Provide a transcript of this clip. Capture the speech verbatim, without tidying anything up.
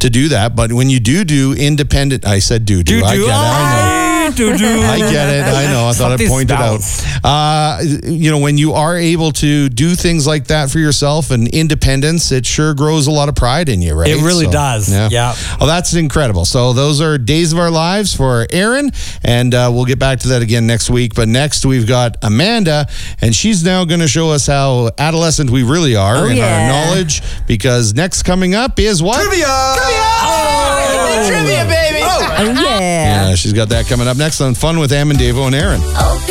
to do that. But when you do do independent, I said do do. Do, I do. get it. I know. Do, do. I get it. I know. I thought I'd point it out. Uh, you know, when you are able to do things like that for yourself and independence, it sure grows a lot of pride in you, right? It really So, does. Yeah. Yeah. Well, that's incredible. So those are Days of Our Lives for Aaron, and uh, we'll get back to that again next week. But next we've got Amanda, and she's now going to show us how adolescent we really are Oh, in yeah. our knowledge, because next coming up is what? Trivia! Oh! Trivia, baby! Oh, yeah. Yeah, she's got that coming up next on Fun with Am and Davo and Aaron.